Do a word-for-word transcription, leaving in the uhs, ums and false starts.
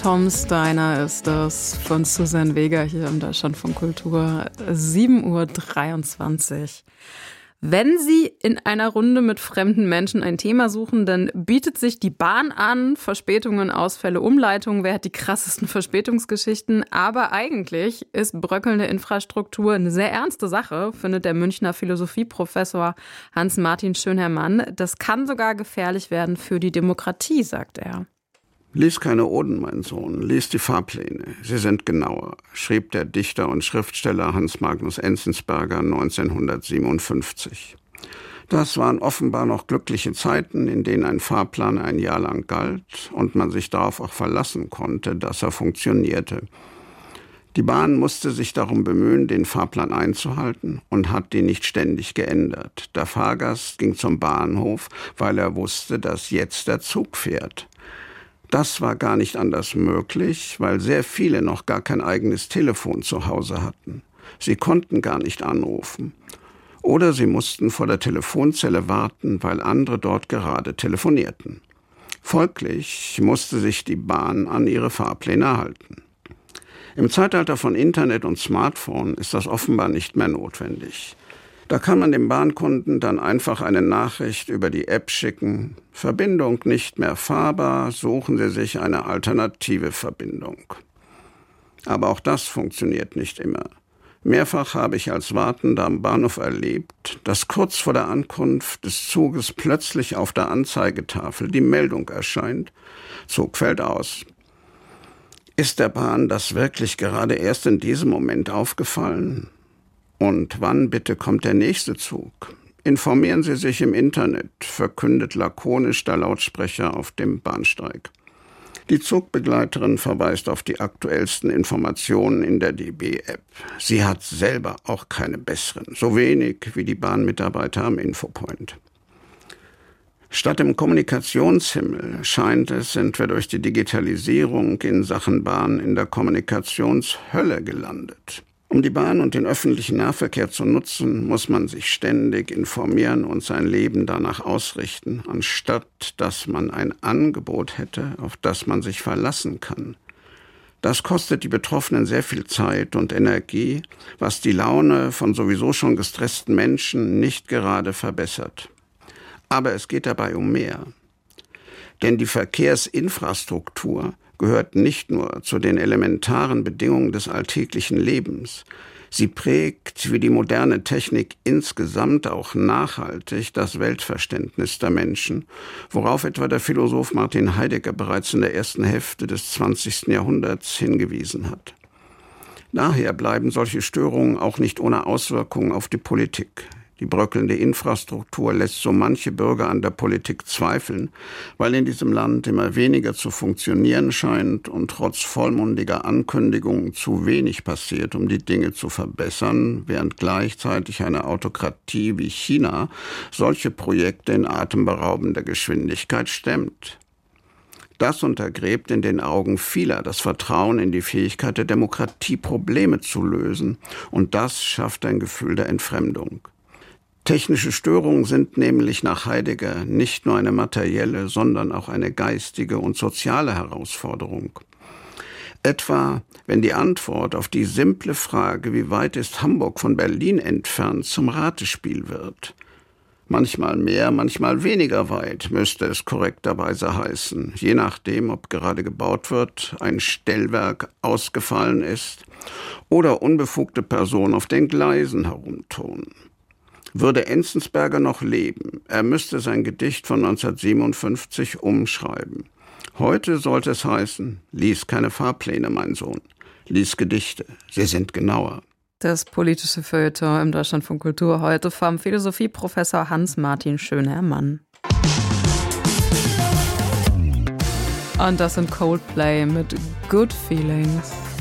Tom Steiner ist das von Susanne Vega hier im Deutschlandfunk Kultur. sieben Uhr dreiundzwanzig. Wenn Sie in einer Runde mit fremden Menschen ein Thema suchen, dann bietet sich die Bahn an. Verspätungen, Ausfälle, Umleitungen. Wer hat die krassesten Verspätungsgeschichten? Aber eigentlich ist bröckelnde Infrastruktur eine sehr ernste Sache, findet der Münchner Philosophieprofessor Hans-Martin Schönherrmann. Das kann sogar gefährlich werden für die Demokratie, sagt er. Lies keine Oden, mein Sohn, lies die Fahrpläne. Sie sind genauer, schrieb der Dichter und Schriftsteller Hans Magnus Enzensberger neunzehnhundertsiebenundfünfzig. Das waren offenbar noch glückliche Zeiten, in denen ein Fahrplan ein Jahr lang galt und man sich darauf auch verlassen konnte, dass er funktionierte. Die Bahn musste sich darum bemühen, den Fahrplan einzuhalten und hat den nicht ständig geändert. Der Fahrgast ging zum Bahnhof, weil er wusste, dass jetzt der Zug fährt. Das war gar nicht anders möglich, weil sehr viele noch gar kein eigenes Telefon zu Hause hatten. Sie konnten gar nicht anrufen. Oder sie mussten vor der Telefonzelle warten, weil andere dort gerade telefonierten. Folglich musste sich die Bahn an ihre Fahrpläne halten. Im Zeitalter von Internet und Smartphone ist das offenbar nicht mehr notwendig. Da kann man dem Bahnkunden dann einfach eine Nachricht über die App schicken. Verbindung nicht mehr fahrbar, suchen Sie sich eine alternative Verbindung. Aber auch das funktioniert nicht immer. Mehrfach habe ich als Wartender am Bahnhof erlebt, dass kurz vor der Ankunft des Zuges plötzlich auf der Anzeigetafel die Meldung erscheint: Zug fällt aus. Ist der Bahn das wirklich gerade erst in diesem Moment aufgefallen? Und wann bitte kommt der nächste Zug? Informieren Sie sich im Internet, verkündet lakonisch der Lautsprecher auf dem Bahnsteig. Die Zugbegleiterin verweist auf die aktuellsten Informationen in der D B-App. Sie hat selber auch keine besseren, so wenig wie die Bahnmitarbeiter am Infopoint. Statt im Kommunikationshimmel scheint es, sind wir durch die Digitalisierung in Sachen Bahn in der Kommunikationshölle gelandet. Um die Bahn und den öffentlichen Nahverkehr zu nutzen, muss man sich ständig informieren und sein Leben danach ausrichten, anstatt dass man ein Angebot hätte, auf das man sich verlassen kann. Das kostet die Betroffenen sehr viel Zeit und Energie, was die Laune von sowieso schon gestressten Menschen nicht gerade verbessert. Aber es geht dabei um mehr. Denn die Verkehrsinfrastruktur gehört nicht nur zu den elementaren Bedingungen des alltäglichen Lebens. Sie prägt, wie die moderne Technik insgesamt, auch nachhaltig das Weltverständnis der Menschen, worauf etwa der Philosoph Martin Heidegger bereits in der ersten Hälfte des zwanzigsten Jahrhunderts hingewiesen hat. Daher bleiben solche Störungen auch nicht ohne Auswirkungen auf die Politik. Die bröckelnde Infrastruktur lässt so manche Bürger an der Politik zweifeln, weil in diesem Land immer weniger zu funktionieren scheint und trotz vollmundiger Ankündigungen zu wenig passiert, um die Dinge zu verbessern, während gleichzeitig eine Autokratie wie China solche Projekte in atemberaubender Geschwindigkeit stemmt. Das untergräbt in den Augen vieler das Vertrauen in die Fähigkeit der Demokratie, Probleme zu lösen, und das schafft ein Gefühl der Entfremdung. Technische Störungen sind nämlich nach Heidegger nicht nur eine materielle, sondern auch eine geistige und soziale Herausforderung. Etwa, wenn die Antwort auf die simple Frage, wie weit ist Hamburg von Berlin entfernt, zum Ratespiel wird. Manchmal mehr, manchmal weniger weit, müsste es korrekterweise heißen, je nachdem, ob gerade gebaut wird, ein Stellwerk ausgefallen ist oder unbefugte Personen auf den Gleisen herumturnen. Würde Enzensberger noch leben, er müsste sein Gedicht von neunzehnhundertsiebenundfünfzig umschreiben. Heute sollte es heißen: Lies keine Fahrpläne, mein Sohn. Lies Gedichte, sie sind genauer. Das politische Feuilleton im Deutschlandfunk Kultur heute vom Philosophieprofessor Hans-Martin Schönherrmann. Und das sind Coldplay mit Good Feelings.